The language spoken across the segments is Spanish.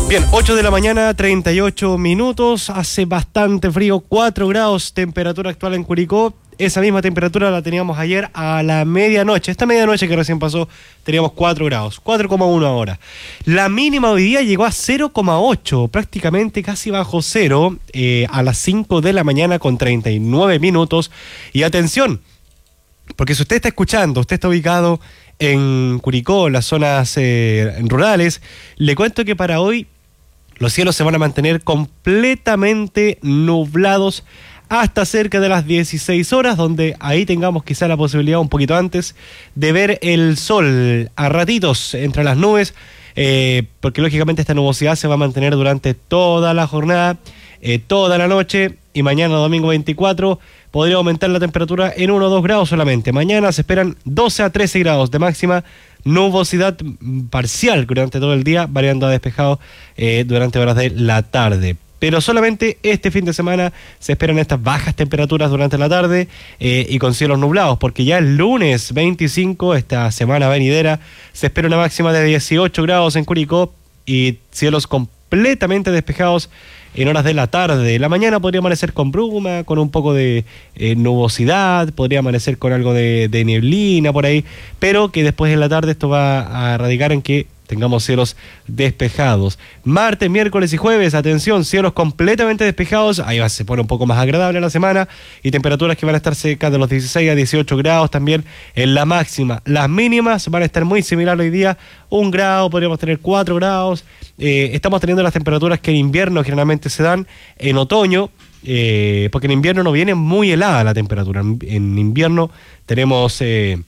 Bien, 8 de la mañana, 38 minutos, hace bastante frío, 4 grados temperatura actual en Curicó. Esa misma temperatura la teníamos ayer a la medianoche. Esta medianoche que recién pasó teníamos 4 grados, 4,1 ahora. La mínima hoy día llegó a 0,8, prácticamente casi bajo cero, a las 5 de la mañana con 39 minutos. Y atención, porque si usted está escuchando, usted está ubicado en Curicó, en las zonas rurales, le cuento que para hoy los cielos se van a mantener completamente nublados hasta cerca de las 16 horas, donde ahí tengamos quizá la posibilidad un poquito antes de ver el sol a ratitos entre las nubes, porque lógicamente esta nubosidad se va a mantener durante toda la jornada, toda la noche, y mañana domingo 24 podría aumentar la temperatura en 1 o 2 grados solamente. Mañana se esperan 12 a 13 grados de máxima, nubosidad parcial durante todo el día, variando a despejado durante horas de la tarde. Pero solamente este fin de semana se esperan estas bajas temperaturas durante la tarde y con cielos nublados, porque ya el lunes 25, esta semana venidera, se espera una máxima de 18 grados en Curicó y cielos completamente despejados en horas de la tarde. La mañana podría amanecer con bruma, con un poco de nubosidad, podría amanecer con algo de neblina por ahí, pero que después en la tarde esto va a radicar en que tengamos cielos despejados. Martes, miércoles y jueves, atención, cielos completamente despejados, ahí se pone un poco más agradable la semana, y temperaturas que van a estar cerca de los 16 a 18 grados también en la máxima. Las mínimas van a estar muy similares hoy día, 1 grado, podríamos tener 4 grados, estamos teniendo las temperaturas que en invierno generalmente se dan en otoño, porque en invierno no viene muy helada la temperatura, en invierno tenemos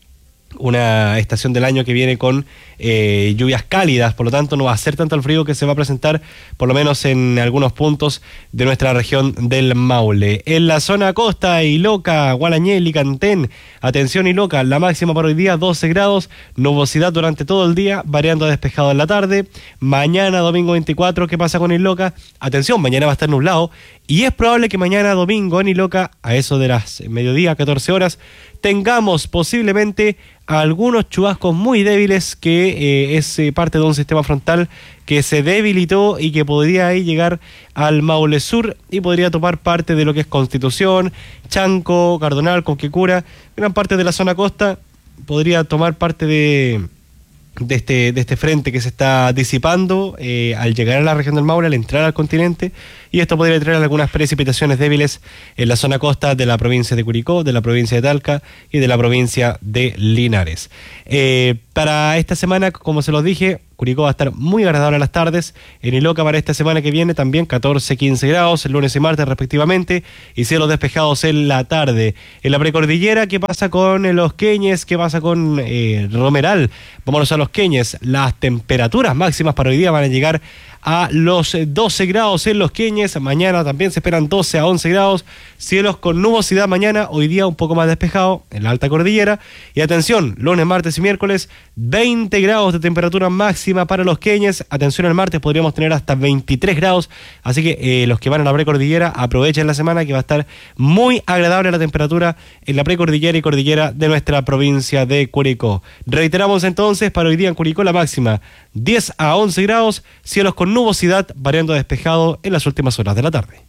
una estación del año que viene con lluvias cálidas, por lo tanto no va a ser tanto el frío que se va a presentar, por lo menos en algunos puntos de nuestra región del Maule. En la zona costa, Iloca, Gualañel y Cantén, atención Iloca, la máxima para hoy día 12 grados, nubosidad durante todo el día, variando a despejado en la tarde. Mañana domingo 24, ¿qué pasa con Iloca? Atención, mañana va a estar nublado y es probable que mañana domingo en Iloca, a eso de las mediodía, 14 horas, tengamos posiblemente algunos chubascos muy débiles, que es parte de un sistema frontal que se debilitó y que podría ahí llegar al Maule Sur y podría topar parte de lo que es Constitución, Chanco, Cardonal, Conquecura, gran parte de la zona costa podría tomar parte de este frente que se está disipando al llegar a la región del Maule, al entrar al continente, y esto podría traer algunas precipitaciones débiles en la zona costa de la provincia de Curicó, de la provincia de Talca y de la provincia de Linares. Para esta semana, como se los dije, Curicó va a estar muy agradable a las tardes. En Iloca para esta semana que viene también 14, 15 grados, el lunes y martes respectivamente, y cielos despejados en la tarde. En la precordillera, ¿qué pasa con Los Queñes? ¿Qué pasa con Romeral? Vámonos a Los Queñes. Las temperaturas máximas para hoy día van a llegar a los 12 grados en Los Queñes. Mañana también se esperan 12 a 11 grados, cielos con nubosidad mañana, hoy día un poco más despejado en la alta cordillera. Y atención, lunes, martes y miércoles 20 grados de temperatura máxima para Los Queñes. Atención, el martes podríamos tener hasta 23 grados, así que los que van a la precordillera aprovechen la semana, que va a estar muy agradable la temperatura en la precordillera y cordillera de nuestra provincia de Curicó. Reiteramos entonces, para hoy día en Curicó la máxima 10 a 11 grados, cielos con nubosidad, variando a despejado en las últimas horas de la tarde.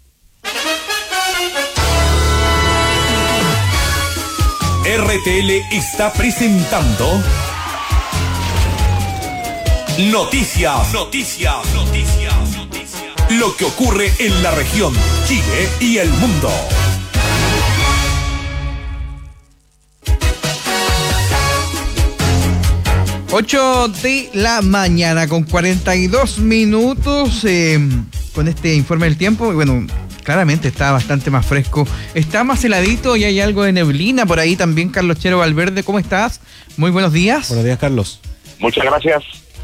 RTL está presentando Noticias. Lo que ocurre en la región, Chile y el mundo. Ocho de la mañana con 42 minutos con este informe del tiempo. Y bueno, claramente está bastante más fresco, está más heladito y hay algo de neblina por ahí también. Carlos Chero Valverde, ¿cómo estás? Muy buenos días. Buenos días, Carlos. Muchas gracias.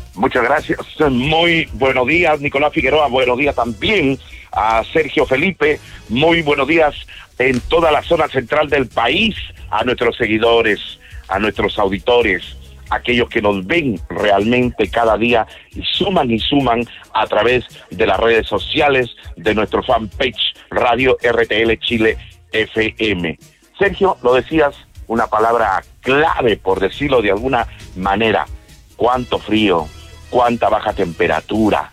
Muy buenos días, Nicolás Figueroa. Buenos días también a Sergio Felipe. Muy buenos días en toda la zona central del país, a nuestros seguidores, a nuestros auditores, aquellos que nos ven realmente cada día y suman a través de las redes sociales de nuestro fanpage Radio RTL Chile FM. Sergio, lo decías, una palabra clave, por decirlo de alguna manera: cuánto frío, cuánta baja temperatura.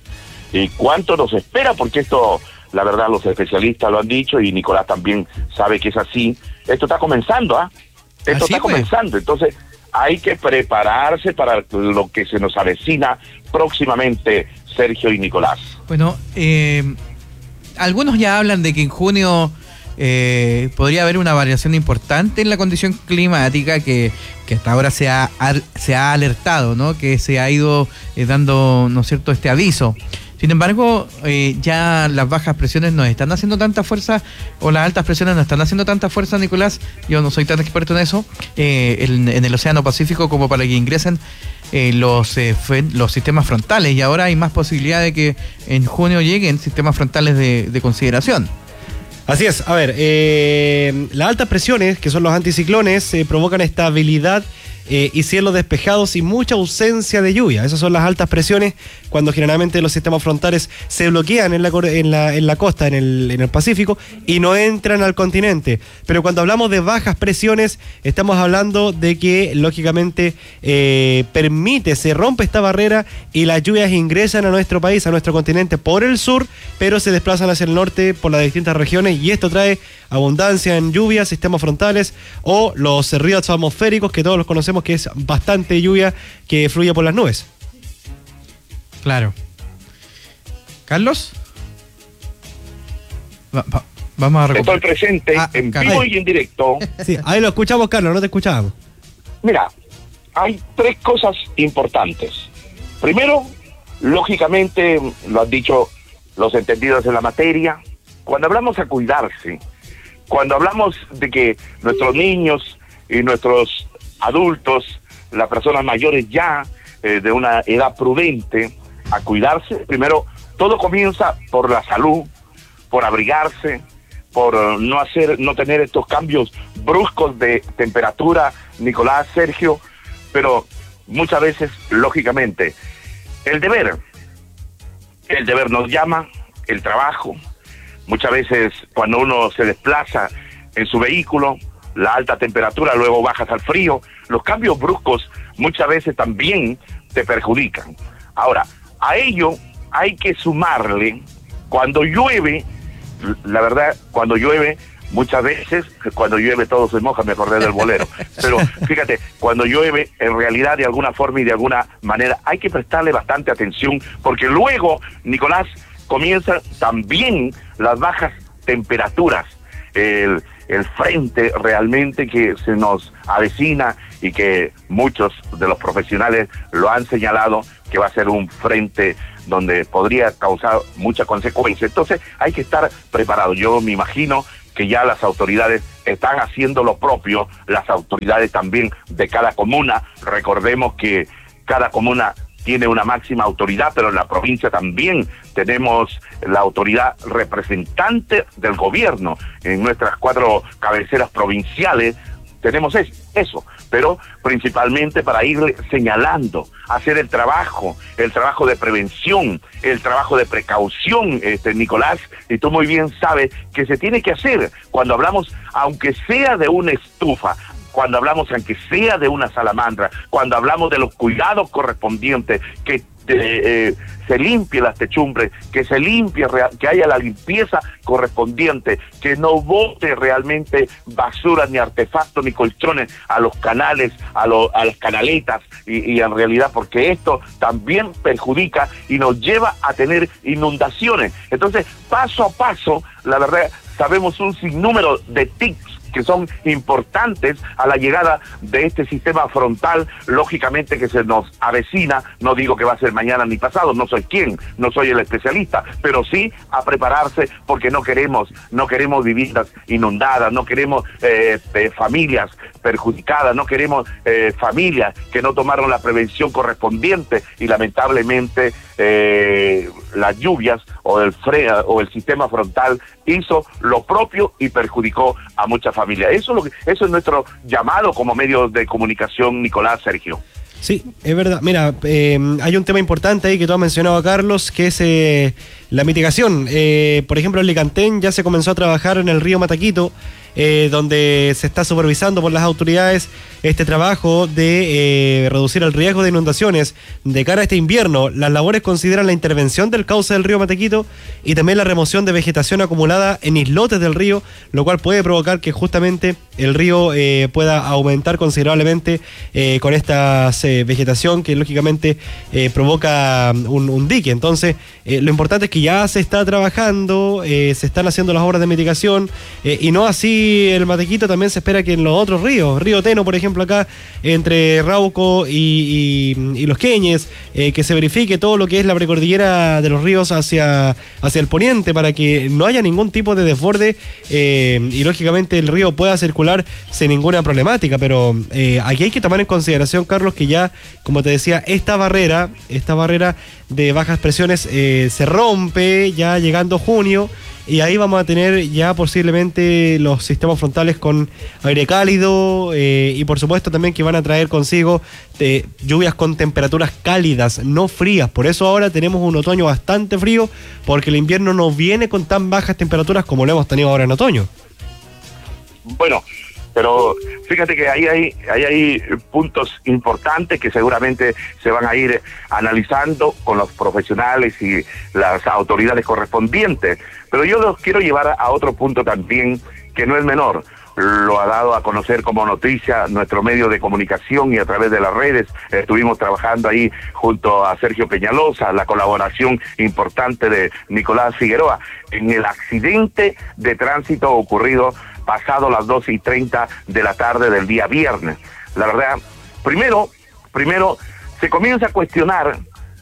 ¿Y cuánto nos espera? Porque esto, la verdad, los especialistas lo han dicho y Nicolás también sabe que es así. Esto está comenzando, ¿ah? Esto Así está pues. comenzando, entonces hay que prepararse para lo que se nos avecina próximamente, Sergio y Nicolás. Bueno, algunos ya hablan de que en junio podría haber una variación importante en la condición climática que hasta ahora se ha alertado, ¿no? Que se ha ido dando, ¿no es cierto?, este aviso. Sin embargo, ya las bajas presiones no están haciendo tanta fuerza, o las altas presiones no están haciendo tanta fuerza, Nicolás. Yo no soy tan experto en eso, en el Océano Pacífico, como para que ingresen los sistemas frontales. Y ahora hay más posibilidad de que en junio lleguen sistemas frontales de consideración. Así es, a ver, las altas presiones, que son los anticiclones, provocan estabilidad y cielos despejados y mucha ausencia de lluvia. Esas son las altas presiones, cuando generalmente los sistemas frontales se bloquean en la costa, en el Pacífico, y no entran al continente. Pero cuando hablamos de bajas presiones, estamos hablando de que, lógicamente, se rompe esta barrera y las lluvias ingresan a nuestro país, a nuestro continente por el sur, pero se desplazan hacia el norte por las distintas regiones, y esto trae abundancia en lluvias, sistemas frontales o los ríos atmosféricos, que todos los conocemos, que es bastante lluvia que fluye por las nubes. Claro. ¿Carlos? Vamos a recuperar. Estoy presente en vivo y en directo. Sí, ahí lo escuchamos, Carlos, no te escuchábamos. Mira, hay tres cosas importantes. Primero, lógicamente, lo han dicho los entendidos en la materia, cuando hablamos a cuidarse, cuando hablamos de que nuestros niños y nuestros adultos, las personas mayores ya de una edad prudente, a cuidarse, primero, todo comienza por la salud, por abrigarse, por no tener estos cambios bruscos de temperatura, Nicolás, Sergio, pero muchas veces, lógicamente, el deber nos llama, el trabajo. Muchas veces cuando uno se desplaza en su vehículo, la alta temperatura, luego bajas al frío, los cambios bruscos muchas veces también te perjudican. Ahora, a ello hay que sumarle, cuando llueve, la verdad, cuando llueve, muchas veces, cuando llueve todo se moja, me acordé del bolero, pero fíjate, cuando llueve, en realidad de alguna forma y de alguna manera, hay que prestarle bastante atención, porque luego, Nicolás, comienzan también las bajas temperaturas, el frente realmente que se nos avecina y que muchos de los profesionales lo han señalado, que va a ser un frente donde podría causar mucha consecuencia. Entonces hay que estar preparado. Yo me imagino que ya las autoridades están haciendo lo propio, las autoridades también de cada comuna. Recordemos que cada comuna tiene una máxima autoridad, pero en la provincia también tenemos la autoridad representante del gobierno. En nuestras 4 cabeceras provinciales tenemos eso, pero principalmente para ir señalando, hacer el trabajo de prevención, el trabajo de precaución, Nicolás, y tú muy bien sabes que se tiene que hacer cuando hablamos, aunque sea de una estufa, cuando hablamos aunque sea de una salamandra, cuando hablamos de los cuidados correspondientes, que se limpie las techumbres, que se limpie, que haya la limpieza correspondiente, que no bote realmente basura, ni artefactos, ni colchones a los canales, a las canaletas, y en realidad, porque esto también perjudica y nos lleva a tener inundaciones. Entonces, paso a paso, la verdad, sabemos un sinnúmero de tips que son importantes a la llegada de este sistema frontal, lógicamente que se nos avecina. No digo que va a ser mañana ni pasado, no soy no soy el especialista, pero sí a prepararse, porque no queremos viviendas inundadas, no queremos familias perjudicadas, no queremos familias que no tomaron la prevención correspondiente, y lamentablemente las lluvias o el sistema frontal hizo lo propio y perjudicó a muchas familias. Eso es nuestro llamado como medios de comunicación, Nicolás, Sergio. Sí, es verdad. Mira, hay un tema importante ahí que tú has mencionado, Carlos, que es la mitigación. Por ejemplo, en Licantén ya se comenzó a trabajar en el río Mataquito, donde se está supervisando por las autoridades este trabajo de reducir el riesgo de inundaciones de cara a este invierno. Las labores consideran la intervención del cauce del río Matequito y también la remoción de vegetación acumulada en islotes del río, lo cual puede provocar que justamente el río pueda aumentar considerablemente con esta vegetación que lógicamente provoca un dique. Entonces, lo importante es que ya se está trabajando, se están haciendo las obras de mitigación, y no así el Matequito. También se espera que en los otros ríos, río Teno, por ejemplo, acá entre Rauco y Los Queñes, que se verifique todo lo que es la precordillera de los ríos hacia el poniente, para que no haya ningún tipo de desborde y lógicamente el río pueda circular sin ninguna problemática. Pero aquí hay que tomar en consideración, Carlos, que ya, como te decía, esta barrera de bajas presiones se rompe ya llegando junio, y ahí vamos a tener ya posiblemente los sistemas frontales con aire cálido y por supuesto también que van a traer consigo lluvias con temperaturas cálidas, no frías. Por eso ahora tenemos un otoño bastante frío, porque el invierno no viene con tan bajas temperaturas como lo hemos tenido ahora en otoño. Bueno, pero fíjate que ahí hay puntos importantes que seguramente se van a ir analizando con los profesionales y las autoridades correspondientes. Pero yo los quiero llevar a otro punto también, que no es menor. Lo ha dado a conocer como noticia nuestro medio de comunicación y a través de las redes. Estuvimos trabajando ahí junto a Sergio Peñalosa, la colaboración importante de Nicolás Figueroa, en el accidente de tránsito ocurrido pasado las 12:30 de la tarde del día viernes. La verdad, primero se comienza a cuestionar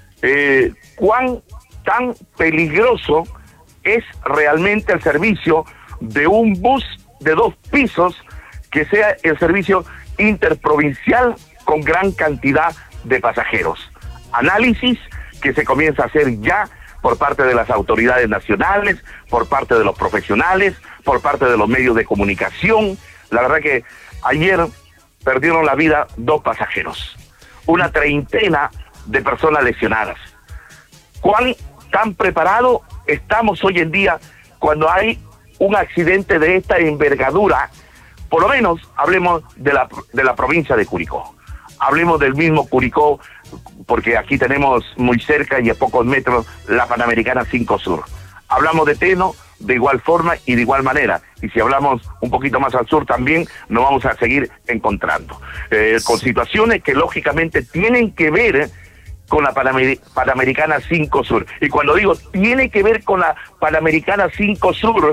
cuán tan peligroso es realmente el servicio de un bus de 2 pisos, que sea el servicio interprovincial con gran cantidad de pasajeros. Análisis que se comienza a hacer ya por parte de las autoridades nacionales, por parte de los profesionales, por parte de los medios de comunicación. La verdad que ayer perdieron la vida 2 pasajeros, una treintena de personas lesionadas. ¿Cuán tan preparado estamos hoy en día cuando hay un accidente de esta envergadura? Por lo menos hablemos de la provincia de Curicó. Hablemos del mismo Curicó, porque aquí tenemos muy cerca y a pocos metros la Panamericana 5 Sur. Hablamos de Teno de igual forma y de igual manera. Y si hablamos un poquito más al sur también, nos vamos a seguir encontrando con situaciones que lógicamente tienen que ver con la Panamericana 5 Sur. Y cuando digo tiene que ver con la Panamericana 5 Sur,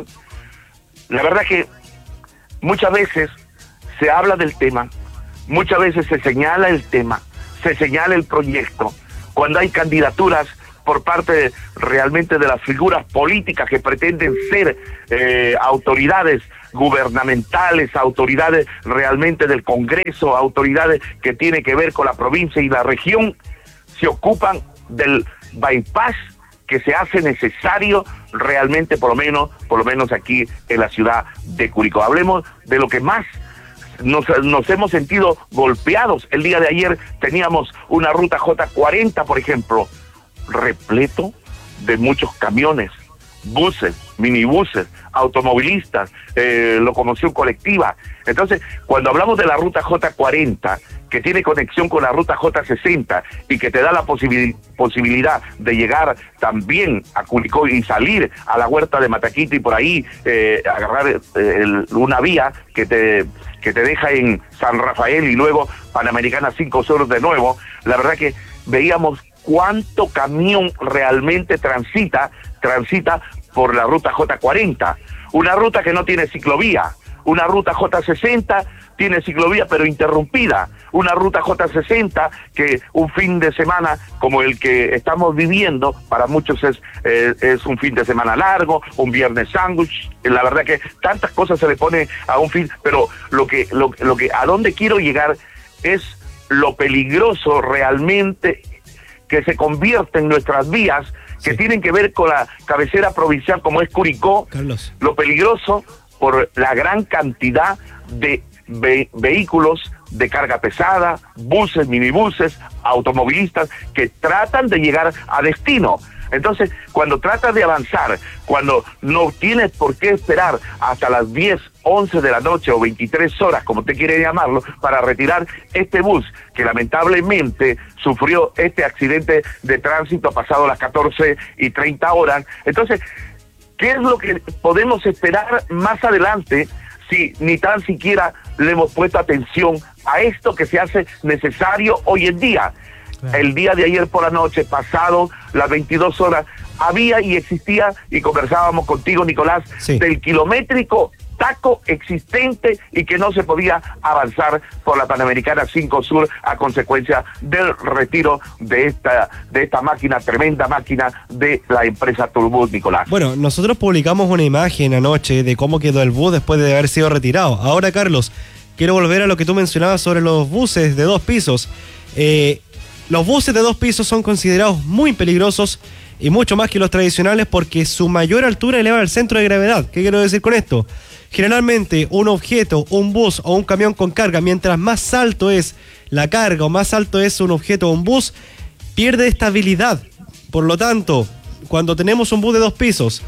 la verdad que muchas veces se habla del tema, muchas veces se señala el tema, se señala el proyecto, cuando hay candidaturas por parte realmente de las figuras políticas que pretenden ser autoridades gubernamentales, autoridades realmente del Congreso, autoridades que tienen que ver con la provincia y la región, se ocupan del bypass que se hace necesario realmente, por lo menos aquí en la ciudad de Curicó. Hablemos de lo que más nos hemos sentido golpeados. El día de ayer teníamos una ruta J40, por ejemplo, repleto de muchos camiones, buses, minibuses, automovilistas, locomoción colectiva. Entonces, cuando hablamos de la ruta J40, que tiene conexión con la ruta J60 y que te da la posibilidad de llegar también a Curicó y salir a la huerta de Mataquito y por ahí agarrar una vía que te deja en San Rafael y luego Panamericana 5 Sur de nuevo, la verdad que veíamos cuánto camión realmente transita por la ruta J40, una ruta que no tiene ciclovía, una ruta J60 tiene ciclovía pero interrumpida, una ruta J60 que un fin de semana como el que estamos viviendo, para muchos es un fin de semana largo, un viernes sándwich, la verdad que tantas cosas se le pone a un fin, pero lo que a dónde quiero llegar es lo peligroso realmente que se convierte en nuestras vías, que tienen que ver con la cabecera provincial como es Curicó, Carlos. Lo peligroso por la gran cantidad de vehículos de carga pesada, buses, minibuses, automovilistas que tratan de llegar a destino. Entonces, cuando tratas de avanzar, cuando no tienes por qué esperar hasta las 10, 11 de la noche o 23 horas, como usted quiere llamarlo, para retirar este bus que lamentablemente sufrió este accidente de tránsito pasado las 14:30. Entonces, ¿qué es lo que podemos esperar más adelante si ni tan siquiera le hemos puesto atención a esto que se hace necesario hoy en día? Claro. El día de ayer por la noche, pasado las 22 horas, había y existía, y conversábamos contigo, Nicolás, sí, del kilométrico taco existente y que no se podía avanzar por la Panamericana 5 Sur a consecuencia del retiro de esta máquina, tremenda máquina de la empresa Turbus, Nicolás. Bueno, nosotros publicamos una imagen anoche de cómo quedó el bus después de haber sido retirado. Ahora, Carlos, quiero volver a lo que tú mencionabas sobre los buses de 2 pisos. Los buses de 2 pisos son considerados muy peligrosos y mucho más que los tradicionales porque su mayor altura eleva el centro de gravedad. ¿Qué quiero decir con esto? Generalmente un objeto, un bus o un camión con carga, mientras más alto es la carga o más alto es un objeto o un bus, pierde estabilidad. Por lo tanto, cuando tenemos un bus de 2 pisos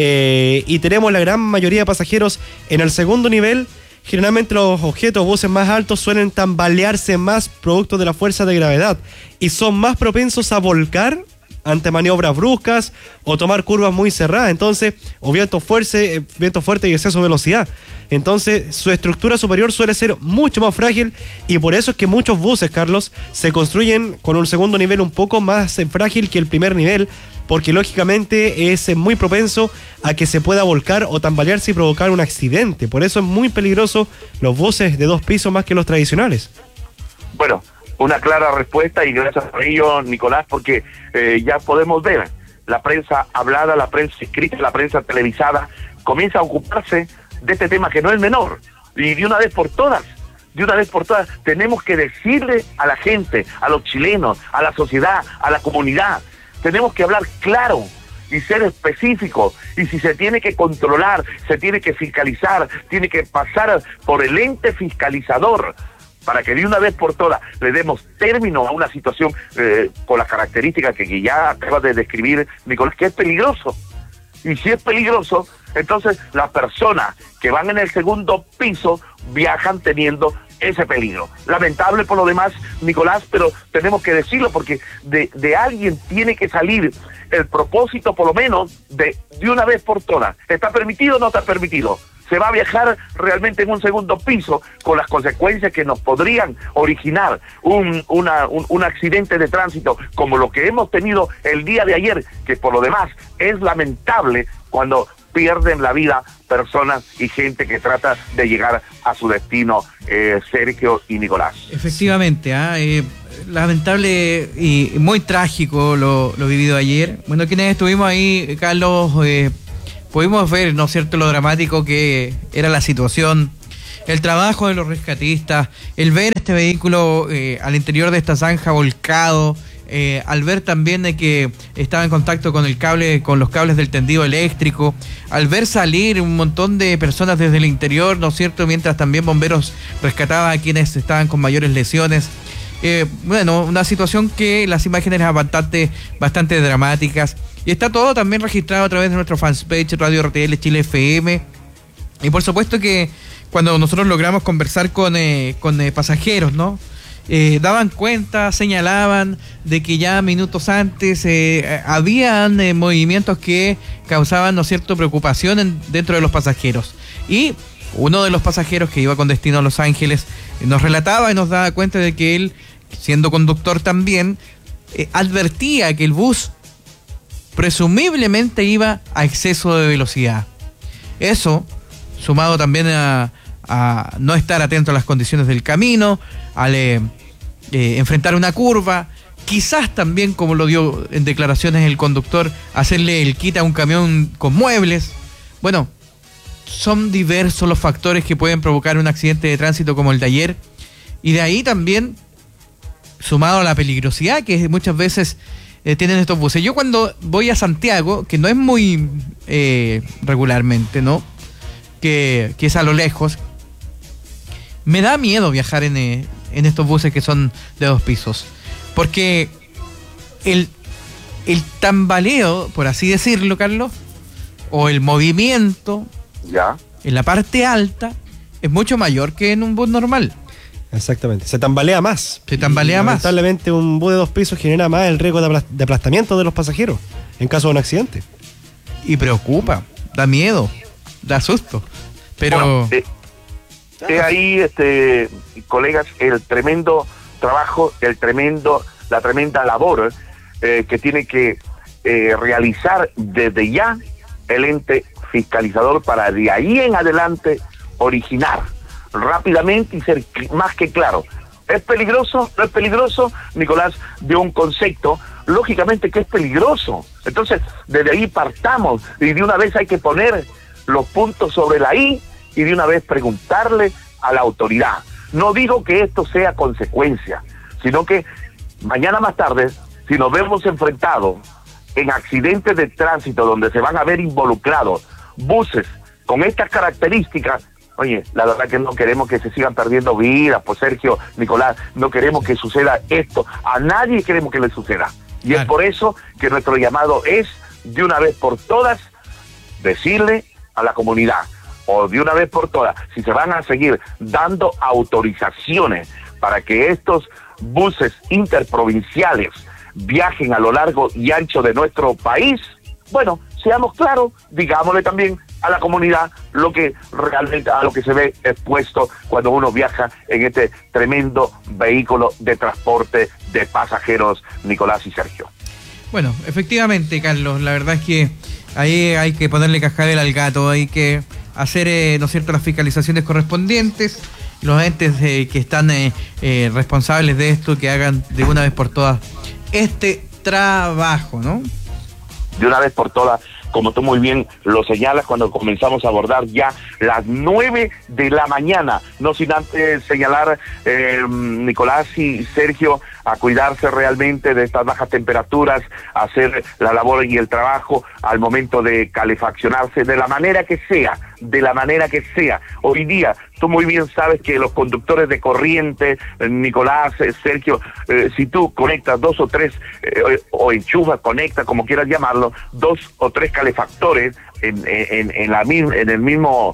y tenemos la gran mayoría de pasajeros en el segundo nivel, generalmente los objetos o buses más altos suelen tambalearse más producto de la fuerza de gravedad y son más propensos a volcar ante maniobras bruscas o tomar curvas muy cerradas, entonces, o viento fuerte y exceso de velocidad. Entonces, su estructura superior suele ser mucho más frágil y por eso es que muchos buses, Carlos, se construyen con un segundo nivel un poco más frágil que el primer nivel, porque lógicamente es muy propenso a que se pueda volcar o tambalearse y provocar un accidente. Por eso es muy peligroso los buses de 2 pisos más que los tradicionales. Bueno, una clara respuesta y gracias por ello, Nicolás, porque ya podemos ver la prensa hablada, la prensa escrita, la prensa televisada comienza a ocuparse de este tema que no es menor y de una vez por todas tenemos que decirle a la gente, a los chilenos, a la sociedad, a la comunidad, tenemos que hablar claro y ser específico, y si se tiene que controlar, se tiene que fiscalizar, tiene que pasar por el ente fiscalizador para que de una vez por todas le demos término a una situación con las características que ya acabas de describir, Nicolás, que es peligroso. Y si es peligroso, entonces las personas que van en el segundo piso viajan teniendo ese peligro. Lamentable por lo demás, Nicolás, pero tenemos que decirlo porque de alguien tiene que salir el propósito, por lo menos, de una vez por todas. ¿Está permitido o no está permitido? Se va a viajar realmente en un segundo piso con las consecuencias que nos podrían originar un accidente de tránsito como lo que hemos tenido el día de ayer, que por lo demás es lamentable cuando pierden la vida personas y gente que trata de llegar a su destino, Sergio y Nicolás. Efectivamente, lamentable y muy trágico lo vivido ayer. Bueno, quienes estuvimos ahí, Carlos, pudimos ver, ¿no es cierto?, lo dramático que era la situación, el trabajo de los rescatistas, el ver este vehículo al interior de esta zanja volcado, al ver también de que estaba en contacto con los cables del tendido eléctrico, al ver salir un montón de personas desde el interior, ¿no es cierto?, mientras también bomberos rescataban a quienes estaban con mayores lesiones. Bueno, una situación que las imágenes eran bastante dramáticas. Y está todo también registrado a través de nuestro fanpage Radio RTL Chile FM. Y por supuesto que cuando nosotros logramos conversar con pasajeros, ¿no? Daban cuenta, señalaban de que ya minutos antes habían movimientos que causaban, ¿no es cierto?, preocupación dentro de los pasajeros. Y uno de los pasajeros que iba con destino a Los Ángeles nos relataba y nos daba cuenta de que él, siendo conductor también, advertía que el bus presumiblemente iba a exceso de velocidad. Eso, sumado también a no estar atento a las condiciones del camino, al enfrentar una curva, quizás también, como lo dio en declaraciones el conductor, hacerle el quita a un camión con muebles. Bueno, son diversos los factores que pueden provocar un accidente de tránsito como el de ayer, y de ahí también, sumado a la peligrosidad que muchas veces tienen estos buses. Yo cuando voy a Santiago, que no es muy regularmente, ¿no?, que es a lo lejos, me da miedo viajar en estos buses que son de 2 pisos, porque el tambaleo, por así decirlo, Carlos, o el movimiento, ¿ya?, en la parte alta es mucho mayor que en un bus normal. Exactamente, se tambalea más. Más. Lamentablemente un bus de 2 pisos genera más el riesgo de aplastamiento de los pasajeros en caso de un accidente. Y preocupa, da miedo, da susto. Pero... Bueno, ahí, colegas, el tremendo trabajo, la tremenda labor que tiene que realizar desde ya el ente fiscalizador para de ahí en adelante originar rápidamente y ser más que claro. ¿Es peligroso? ¿No es peligroso? Nicolás dio un concepto, lógicamente que es peligroso. Entonces, desde ahí partamos y de una vez hay que poner los puntos sobre la I y de una vez preguntarle a la autoridad. No digo que esto sea consecuencia, sino que mañana más tarde, si nos vemos enfrentados en accidentes de tránsito donde se van a ver involucrados buses con estas características, oye, la verdad que no queremos que se sigan perdiendo vidas, pues Sergio, Nicolás, no queremos que suceda esto, a nadie queremos que le suceda. Y claro, es por eso que nuestro llamado es, de una vez por todas, decirle a la comunidad, o de una vez por todas, si se van a seguir dando autorizaciones para que estos buses interprovinciales viajen a lo largo y ancho de nuestro país, bueno, seamos claros, digámosle también a la comunidad lo que realmente a lo que se ve expuesto cuando uno viaja en este tremendo vehículo de transporte de pasajeros, Nicolás y Sergio. Bueno, efectivamente, Carlos, la verdad es que ahí hay que ponerle cascabel al gato, hay que hacer, ¿no es cierto?, las fiscalizaciones correspondientes, los entes que están responsables de esto, que hagan de una vez por todas este trabajo, ¿no? De una vez por todas, como tú muy bien lo señalas, cuando comenzamos a abordar ya las 9 de la mañana, no sin antes señalar, Nicolás y Sergio, a cuidarse realmente de estas bajas temperaturas, a hacer la labor y el trabajo al momento de calefaccionarse de la manera que sea, Hoy día, tú muy bien sabes que los conductores de corriente, Nicolás, Sergio, si tú conectas 2 o 3, o enchufas, conectas, como quieras llamarlo, 2 o 3 calefactores en el mismo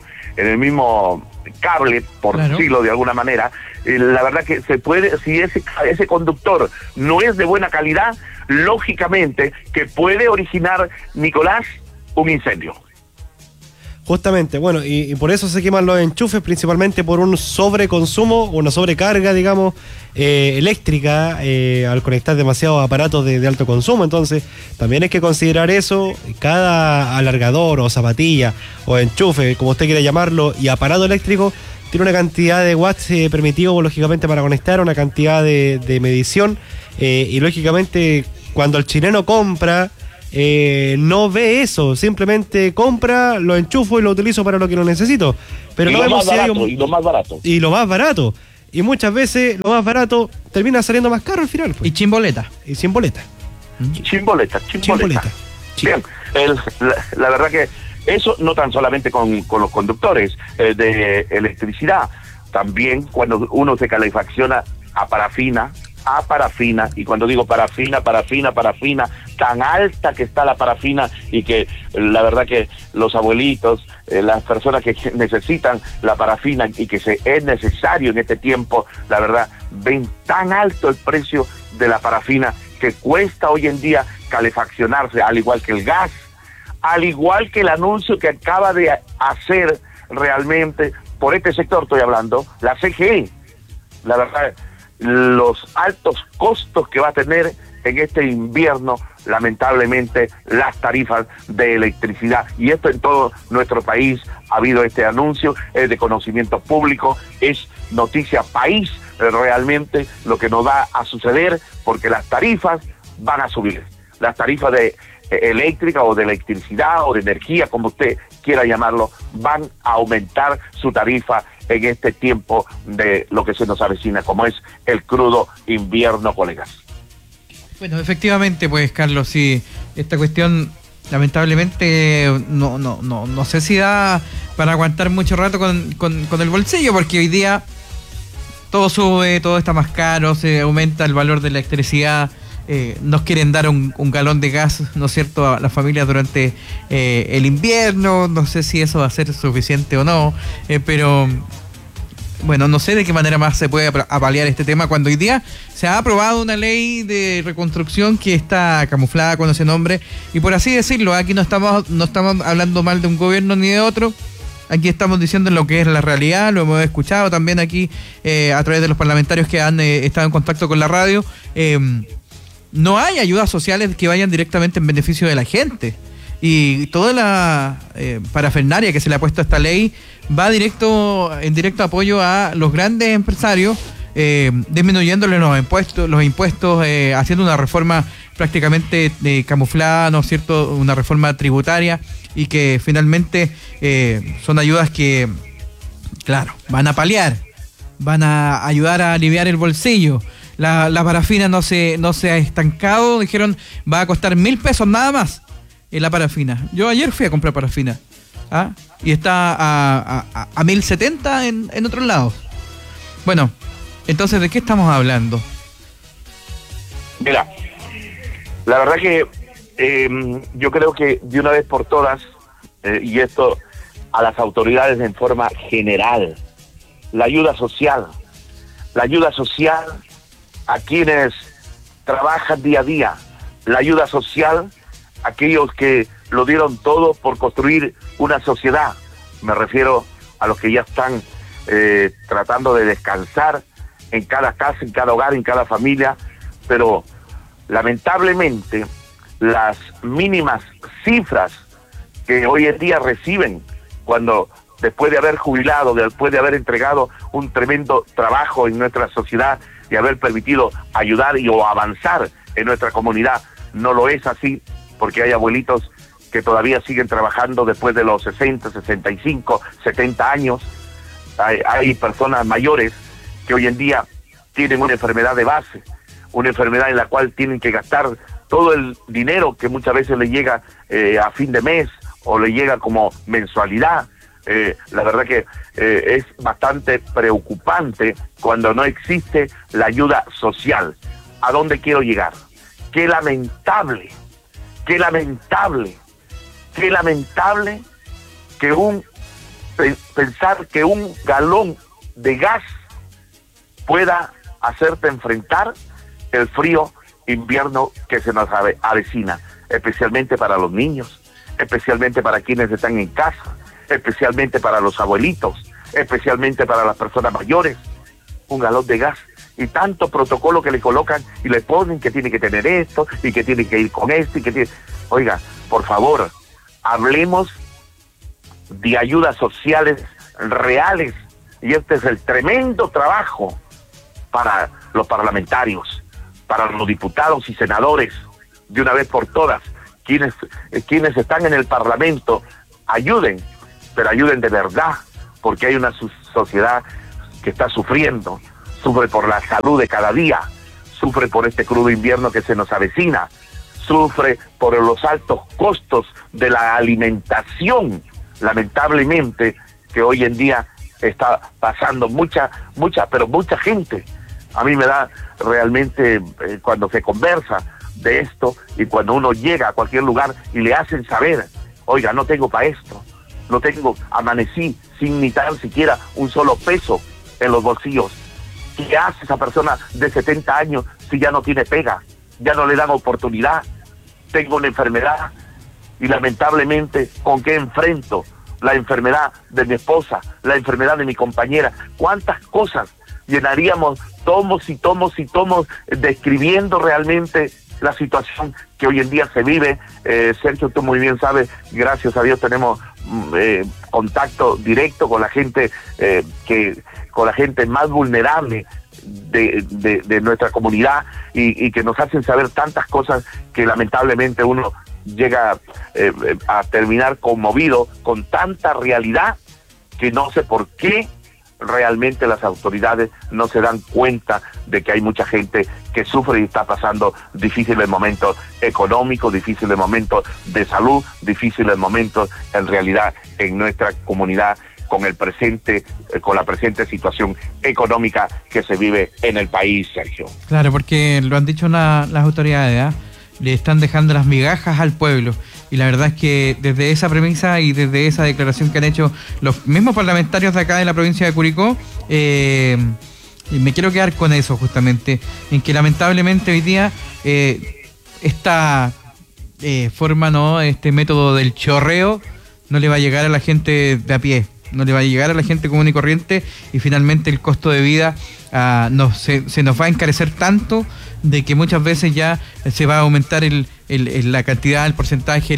cable, por claro, decirlo de alguna manera, la verdad que se puede, si ese conductor no es de buena calidad, lógicamente que puede originar, Nicolás, un incendio. Justamente, bueno, y por eso se queman los enchufes, principalmente por un sobreconsumo, una sobrecarga, digamos, eléctrica, al conectar demasiados aparatos de alto consumo. Entonces, también hay que considerar eso. Cada alargador o zapatilla o enchufe, como usted quiera llamarlo, y aparato eléctrico, tiene una cantidad de watts permitido, lógicamente, para conectar, una cantidad de medición, y lógicamente, cuando el chileno compra, no ve eso, simplemente compra, lo enchufo y lo utilizo para lo que lo necesito. Pero y no vemos si hay lo más barato. Y lo más barato. Y muchas veces lo más barato termina saliendo más caro al final, pues. Y chimboleta. Y sin boleta. Chimboleta. Bien, la verdad que eso no tan solamente con los conductores de electricidad, también cuando uno se calefacciona a parafina, y cuando digo parafina, tan alta que está la parafina, y que la verdad que los abuelitos, las personas que necesitan la parafina y que es necesario en este tiempo, la verdad, ven tan alto el precio de la parafina que cuesta hoy en día calefaccionarse, al igual que el gas, al igual que el anuncio que acaba de hacer realmente, por este sector estoy hablando, la CGE, la verdad, los altos costos que va a tener en este invierno, lamentablemente, las tarifas de electricidad. Y esto en todo nuestro país ha habido este anuncio, es de conocimiento público, es noticia país realmente lo que nos va a suceder, porque las tarifas van a subir. Las tarifas de eléctrica o de electricidad o de energía, como usted quiera llamarlo, van a aumentar su tarifa en este tiempo de lo que se nos avecina, como es el crudo invierno, colegas. Bueno, efectivamente, pues, Carlos, sí, esta cuestión lamentablemente no sé si da para aguantar mucho rato con el bolsillo, porque hoy día todo sube, todo está más caro, se aumenta el valor de la electricidad, nos quieren dar un galón de gas, ¿no es cierto?, a las familias durante el invierno. No sé si eso va a ser suficiente o no, pero bueno, no sé de qué manera más se puede apalear este tema cuando hoy día se ha aprobado una ley de reconstrucción que está camuflada con ese nombre, y por así decirlo, aquí no estamos hablando mal de un gobierno ni de otro. Aquí estamos diciendo lo que es la realidad, lo hemos escuchado también aquí a través de los parlamentarios que han estado en contacto con la radio. No hay ayudas sociales que vayan directamente en beneficio de la gente. Y toda la parafernaria que se le ha puesto a esta ley va en directo apoyo a los grandes empresarios, disminuyéndole los impuestos, haciendo una reforma prácticamente camuflada, ¿no es cierto?, una reforma tributaria, y que finalmente son ayudas que, claro, van a paliar, van a ayudar a aliviar el bolsillo. La parafina no se ha estancado, dijeron va a costar 1.000 pesos nada más la parafina. Yo ayer fui a comprar parafina, y está a 1.070 en otros lados. Bueno, entonces, ¿de qué estamos hablando? Mira, la verdad que yo creo que de una vez por todas, y esto a las autoridades en forma general, la ayuda social a quienes trabajan día a día, la ayuda social a aquellos que lo dieron todo por construir una sociedad. Me refiero a los que ya están tratando de descansar en cada casa, en cada hogar, en cada familia, pero lamentablemente las mínimas cifras que hoy en día reciben cuando después de haber jubilado, después de haber entregado un tremendo trabajo en nuestra sociedad y haber permitido ayudar o avanzar en nuestra comunidad, no lo es así, porque hay abuelitos que todavía siguen trabajando después de los 60, 65, 70 años. Hay personas mayores que hoy en día tienen una enfermedad de base, una enfermedad en la cual tienen que gastar todo el dinero que muchas veces le llega a fin de mes o le llega como mensualidad. La verdad que es bastante preocupante cuando no existe la ayuda social. ¿A dónde quiero llegar? Qué lamentable que pensar que un galón de gas pueda hacerte enfrentar el frío invierno que se nos avecina, especialmente para los niños, especialmente para quienes están en casa, especialmente para los abuelitos, especialmente para las personas mayores. Un galón de gas y tanto protocolo que le colocan y le ponen que tiene que tener esto y que tiene que ir con esto y que tiene... Oiga, por favor, hablemos de ayudas sociales reales, y este es el tremendo trabajo para los parlamentarios, para los diputados y senadores, de una vez por todas, quienes están en el Parlamento, ayuden, pero ayuden de verdad, porque hay una sociedad que está sufriendo, sufre por la salud de cada día, sufre por este crudo invierno que se nos avecina, sufre por los altos costos de la alimentación, lamentablemente, que hoy en día está pasando mucha gente. A mí me da realmente cuando se conversa de esto y cuando uno llega a cualquier lugar y le hacen saber, oiga, no tengo para esto, no tengo, amanecí sin ni tan siquiera un solo peso en los bolsillos. ¿Qué hace esa persona de 70 años si ya no tiene pega? Ya no le dan oportunidad. Tengo una enfermedad y lamentablemente, ¿con qué enfrento? La enfermedad de mi esposa, la enfermedad de mi compañera. ¿Cuántas cosas llenaríamos tomos y tomos y tomos describiendo realmente la situación que hoy en día se vive? Sergio, tú muy bien sabes, gracias a Dios tenemos contacto directo con la gente con la gente más vulnerable de nuestra comunidad y que nos hacen saber tantas cosas que lamentablemente uno llega a terminar conmovido con tanta realidad que no sé por qué realmente las autoridades no se dan cuenta de que hay mucha gente que sufre y está pasando difíciles momentos económicos, difíciles momentos de salud, difíciles momentos en realidad en nuestra comunidad con el presente, con la presente situación económica que se vive en el país, Sergio. Claro, porque lo han dicho las autoridades, le están dejando las migajas al pueblo. Y la verdad es que desde esa premisa y desde esa declaración que han hecho los mismos parlamentarios de acá de la provincia de Curicó, me quiero quedar con eso justamente, en que lamentablemente hoy día esta forma, ¿no? Este método del chorreo no le va a llegar a la gente de a pie, no le va a llegar a la gente común y corriente, y finalmente el costo de vida se nos va a encarecer tanto de que muchas veces ya se va a aumentar la cantidad, el porcentaje,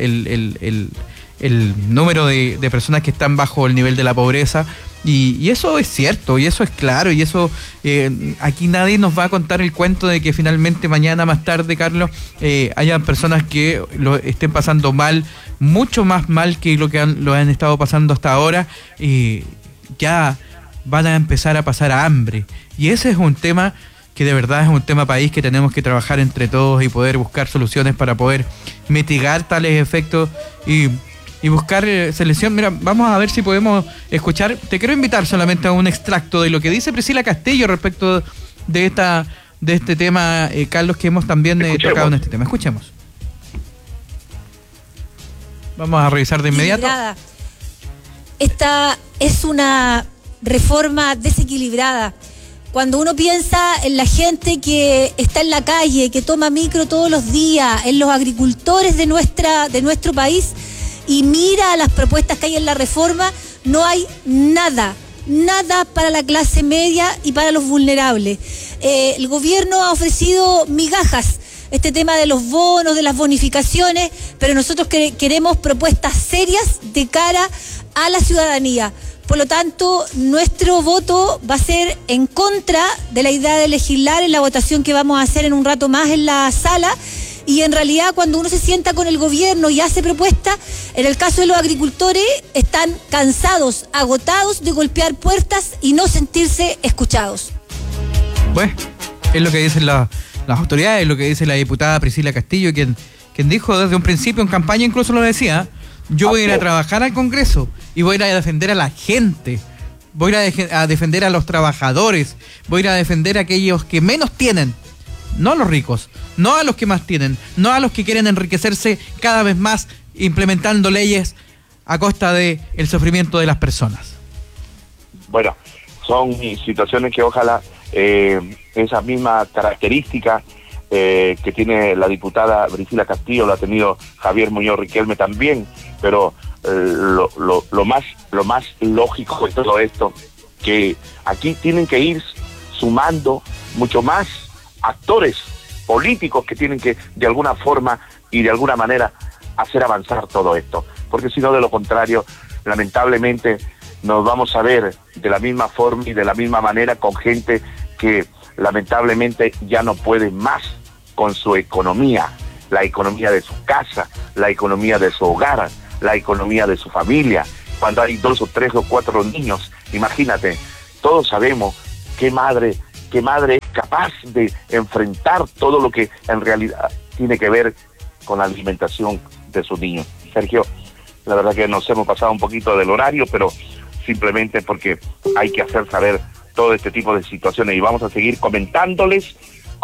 el número de personas que están bajo el nivel de la pobreza. Y eso es cierto, y eso es claro, y eso aquí nadie nos va a contar el cuento de que finalmente mañana más tarde, Carlos, hayan personas que lo estén pasando mal, mucho más mal que lo han estado pasando hasta ahora, y ya van a empezar a pasar hambre. Y ese es un tema que de verdad es un tema país que tenemos que trabajar entre todos y poder buscar soluciones para poder mitigar tales efectos y buscar selección. Mira, vamos a ver si podemos escuchar. Te quiero invitar solamente a un extracto de lo que dice Priscila Castillo respecto de este tema, Carlos, que hemos también tocado en este tema. Escuchemos. Vamos a revisar de inmediato. Esta es una reforma desequilibrada. Cuando uno piensa en la gente que está en la calle, que toma micro todos los días, en los agricultores de nuestro país, y mira las propuestas que hay en la reforma, no hay nada para la clase media y para los vulnerables. El gobierno ha ofrecido migajas, este tema de los bonos, de las bonificaciones, pero nosotros queremos propuestas serias de cara a la ciudadanía. Por lo tanto, nuestro voto va a ser en contra de la idea de legislar en la votación que vamos a hacer en un rato más en la sala. Y en realidad, cuando uno se sienta con el gobierno y hace propuestas, en el caso de los agricultores, están cansados, agotados de golpear puertas y no sentirse escuchados. Pues, es lo que dicen las autoridades, es lo que dice la diputada Priscila Castillo, quien dijo desde un principio en campaña, incluso lo decía: yo voy a ir a trabajar al Congreso y voy a ir a defender a la gente, voy a ir a defender a los trabajadores, voy a ir a defender a aquellos que menos tienen, no a los ricos, no a los que más tienen, no a los que quieren enriquecerse cada vez más implementando leyes a costa del sufrimiento de las personas. Bueno, son situaciones que ojalá esa misma característica que tiene la diputada Priscila Castillo lo ha tenido Javier Muñoz Riquelme también, pero lo más lógico de todo esto, que aquí tienen que ir sumando mucho más actores políticos que tienen que de alguna forma y de alguna manera hacer avanzar todo esto, porque si no, de lo contrario, lamentablemente nos vamos a ver de la misma forma y de la misma manera con gente que lamentablemente ya no puede más con su economía, la economía de su casa, la economía de su hogar, la economía de su familia. Cuando hay 2 o 3 o 4 niños, imagínate, todos sabemos qué madre es capaz de enfrentar todo lo que en realidad tiene que ver con la alimentación de sus niños. Sergio, la verdad que nos hemos pasado un poquito del horario, pero simplemente porque hay que hacer saber todo este tipo de situaciones, y vamos a seguir contándoles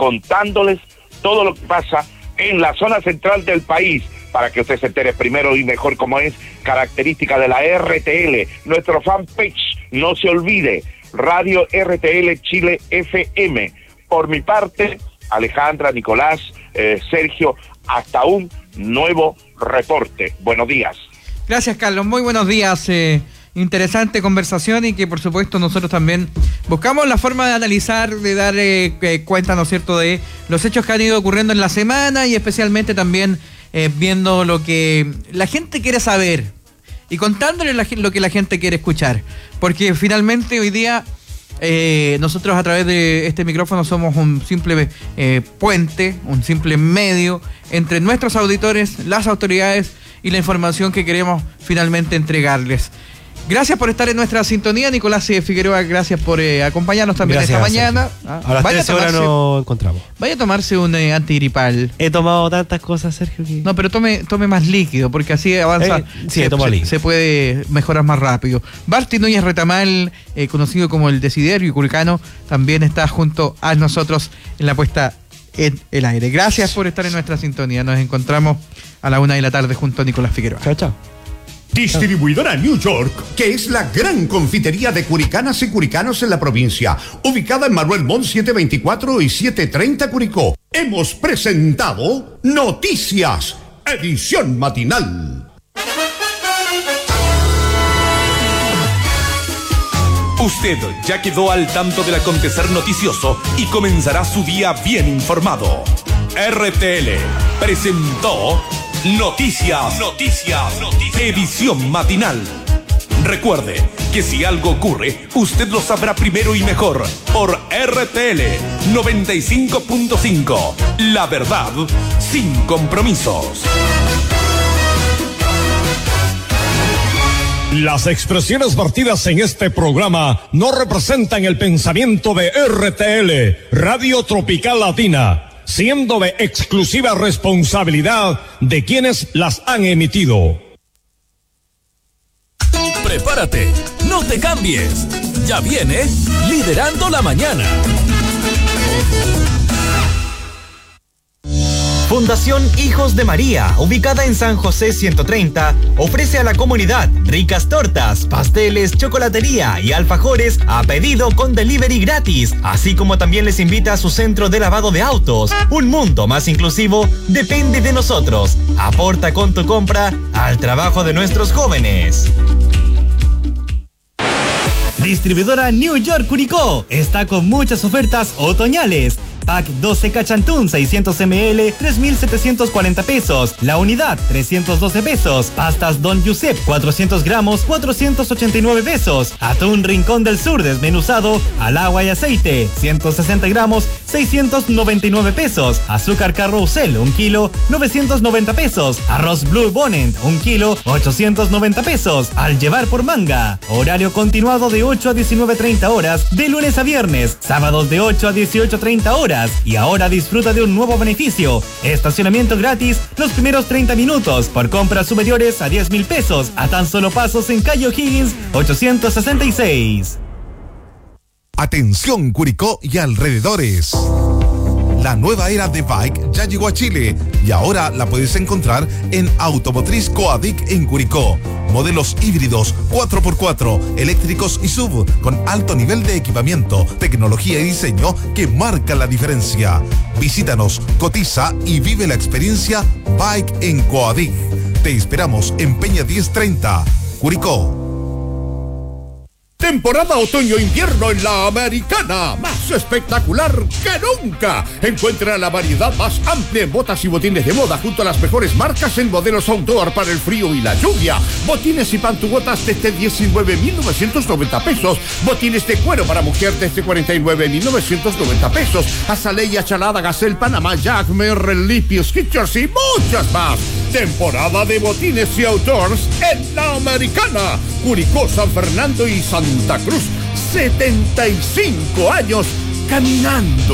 todo lo que pasa en la zona central del país, para que usted se entere primero y mejor, como es característica de la RTL, nuestro fanpage, no se olvide, Radio RTL Chile FM. Por mi parte, Alejandra, Nicolás, Sergio, hasta un nuevo reporte. Buenos días. Gracias, Carlos, muy buenos días. Interesante conversación, y que por supuesto nosotros también buscamos la forma de analizar, de dar cuenta, ¿no es cierto?, de los hechos que han ido ocurriendo en la semana, y especialmente también viendo lo que la gente quiere saber y contándole lo que la gente quiere escuchar, porque finalmente hoy día nosotros a través de este micrófono somos un simple puente, un simple medio entre nuestros auditores, las autoridades y la información que queremos finalmente entregarles. Gracias por estar en nuestra sintonía, Nicolás Figueroa, gracias por acompañarnos también esta mañana. A las 13 horas nos encontramos. Vaya a tomarse un antigripal. He tomado tantas cosas, Sergio. No, pero tome más líquido, porque así avanza. Se puede mejorar más rápido. Barty Núñez Retamal, conocido como el Desiderio y Curicano, también está junto a nosotros en la puesta en el aire. Gracias por estar en nuestra sintonía. Nos encontramos a la 1 de la tarde junto a Nicolás Figueroa. Chao, chao. Distribuidora New York, que es la gran confitería de curicanas y curicanos en la provincia, ubicada en Manuel Montt 724 y 730 Curicó. Hemos presentado Noticias, edición matinal. Usted ya quedó al tanto del acontecer noticioso y comenzará su día bien informado. RTL presentó Noticias, edición matinal. Recuerde que si algo ocurre, usted lo sabrá primero y mejor por RTL 95.5. La verdad sin compromisos. Las expresiones vertidas en este programa no representan el pensamiento de RTL, Radio Tropical Latina, siendo de exclusiva responsabilidad de quienes las han emitido. Prepárate, no te cambies. Ya viene Liderando la Mañana. Fundación Hijos de María, ubicada en San José 130, ofrece a la comunidad ricas tortas, pasteles, chocolatería y alfajores a pedido con delivery gratis, así como también les invita a su centro de lavado de autos. Un mundo más inclusivo depende de nosotros. Aporta con tu compra al trabajo de nuestros jóvenes. Distribuidora New York Curicó está con muchas ofertas otoñales. Pack 12 Cachantún 600 ml, 3,740 pesos. La unidad, 312 pesos. Pastas Don Giuseppe, 400 gramos, 489 pesos. Atún Rincón del Sur desmenuzado, al agua y aceite, 160 gramos, 699 pesos. Azúcar Carrousel, 1 kilo, 990 pesos. Arroz Blue Bonnet, 1 kilo, 890 pesos. Al llevar por manga. Horario continuado de 8 a 19:30 horas, de lunes a viernes. Sábados de 8 a 18:30 horas. Y ahora disfruta de un nuevo beneficio: estacionamiento gratis los primeros 30 minutos por compras superiores a 10,000 pesos, a tan solo pasos en calle O'Higgins 866. Atención Curicó y alrededores. La nueva era de bike ya llegó a Chile y ahora la puedes encontrar en Automotriz Coadic en Curicó. Modelos híbridos 4x4, eléctricos y SUV con alto nivel de equipamiento, tecnología y diseño que marca la diferencia. Visítanos, cotiza y vive la experiencia Bike en Coadic. Te esperamos en Peña 1030, Curicó. Temporada otoño-invierno en la Americana, más espectacular que nunca. Encuentra la variedad más amplia en botas y botines de moda junto a las mejores marcas en modelos outdoor para el frío y la lluvia. Botines y pantubotas desde 19,990 pesos. Botines de cuero para mujer desde 49,990 pesos. Azalea, Chalada, Gazelle, Panamá, Jack, Merrell, Lipio, Skechers y muchas más. Temporada de botines y outdoors en la Americana. Curicó, San Fernando y Santa Cruz. 75 años caminando